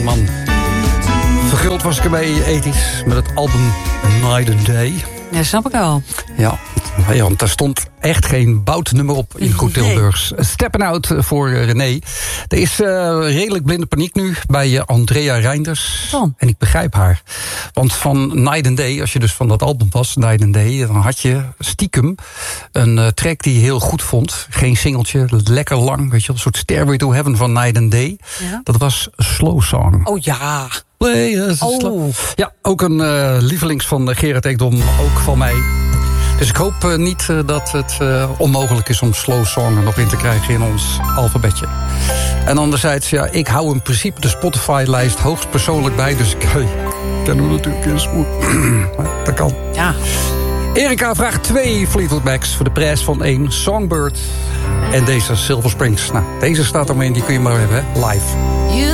man. Verguld was ik ermee, ethisch, met het album Night and Day. Ja, snap ik al. Ja, want daar stond echt geen boutnummer op in Goed Tilburgs. Steppen Out voor René. Er is redelijk blinde paniek nu bij Andrea Reinders. En ik begrijp haar. Want van Night and Day, als je dus van dat album was, Night and Day, dan had je stiekem een track die je heel goed vond. Geen singeltje, lekker lang, weet je, een soort Stairway to Heaven van Night and Day. Ja? Dat was Slow Song. Oh ja. Ja, ook een lievelings van Gerard Ekdom, ook van mij. Dus ik hoop niet dat het onmogelijk is om Slow Song er nog in te krijgen in ons alfabetje. En anderzijds, ja, ik hou in principe de Spotify-lijst hoogstpersoonlijk bij. Dus ik ken hem natuurlijk in spoed. Dat kan. Ja. Erika vraagt 2 Fleetwood Macs voor de prijs van 1 Songbird. En deze Silver Springs. Nou, deze staat er maar in, die kun je maar hebben, hè? Live.